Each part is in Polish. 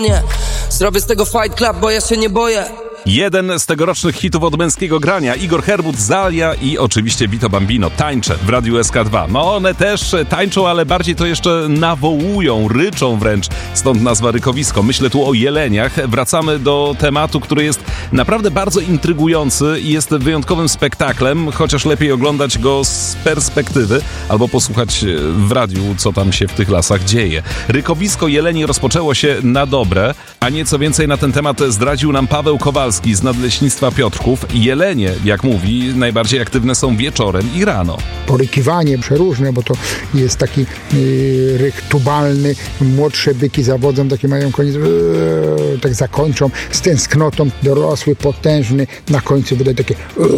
Nie, zrobię z tego Fight Club, bo ja się nie boję. Jeden z tegorocznych hitów od męskiego grania, Igor Herbut, Zalia i oczywiście Vito Bambino, Tańcze w Radiu SK2. No one też tańczą, ale bardziej to jeszcze nawołują, ryczą wręcz, stąd nazwa Rykowisko. Myślę tu o jeleniach. Wracamy do tematu, który jest naprawdę bardzo intrygujący i jest wyjątkowym spektaklem, chociaż lepiej oglądać go z perspektywy albo posłuchać w radiu, co tam się w tych lasach dzieje. Rykowisko jeleni rozpoczęło się na dobre, a nieco więcej na ten temat zdradził nam Paweł Kowalski z Nadleśnictwa Piotrków. Jelenie, jak mówi, najbardziej aktywne są wieczorem i rano. Porykiwanie przeróżne, bo to jest taki ryk tubalny. Młodsze byki zawodzą, takie mają koniec, tak zakończą z tęsknotą. Dorosły, potężny, na końcu wydaje takie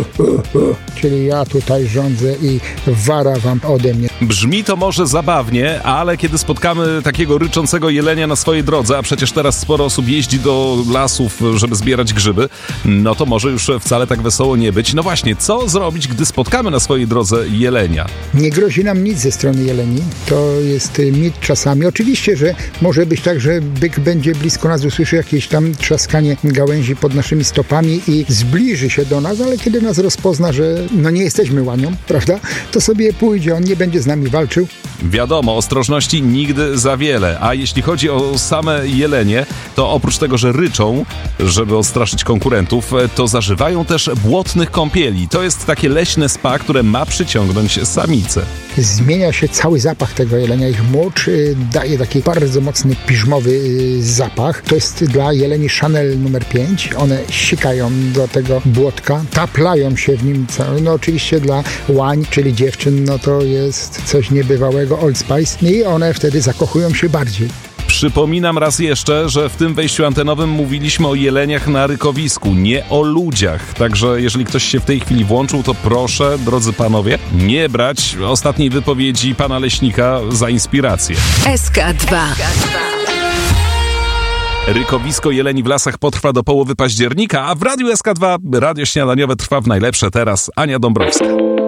czyli ja tutaj rządzę i wara wam ode mnie. Brzmi to może zabawnie, ale kiedy spotkamy takiego ryczącego jelenia na swojej drodze, a przecież teraz sporo osób jeździ do lasów, żeby zbierać grzyby, no to może już wcale tak wesoło nie być. No właśnie, co zrobić, gdy spotkamy na swojej drodze jelenia? Nie grozi nam nic ze strony jeleni. To jest mit czasami. Oczywiście, że może być tak, że byk będzie blisko nas, usłyszy jakieś tam trzaskanie gałęzi pod naszymi stopami i zbliży się do nas, ale kiedy nas rozpozna, że no nie jesteśmy łanią, prawda, to sobie pójdzie, on nie będzie z nami walczył. Wiadomo, ostrożności nigdy za wiele, a jeśli chodzi o same jelenie, to oprócz tego, że ryczą, żeby odstraszyć konkurentów, to zażywają też błotnych kąpieli. To jest takie leśne spa, które ma przyciągnąć samice. Zmienia się cały zapach tego jelenia. Ich mocz daje taki bardzo mocny, piżmowy zapach. To jest dla jeleni Chanel numer 5. One sikają do tego błotka, taplają się w nim. No oczywiście dla łań, czyli dziewczyn, no to jest coś niebywałego, Old Spice. I one wtedy zakochują się bardziej. Przypominam raz jeszcze, że w tym wejściu antenowym mówiliśmy o jeleniach na rykowisku, nie o ludziach. Także jeżeli ktoś się w tej chwili włączył, to proszę, drodzy panowie, nie brać ostatniej wypowiedzi pana leśnika za inspirację. SK2. Rykowisko jeleni w lasach potrwa do połowy października, a w Radiu SK2 radio śniadaniowe trwa w najlepsze teraz. Ania Dąbrowska.